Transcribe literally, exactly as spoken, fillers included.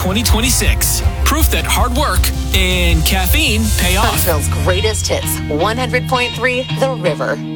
twenty twenty-six. Proof that hard work and caffeine pay off. Huntsville's greatest hits, one hundred point three The River.